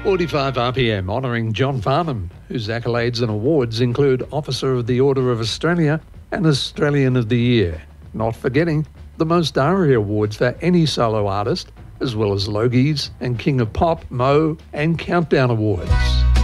45 RPM honouring John Farnham, whose accolades and awards include Officer of the Order of Australia and Australian of the Year. Not forgetting the most ARIA awards for any solo artist, as well as Logies and King of Pop, Mo and Countdown awards.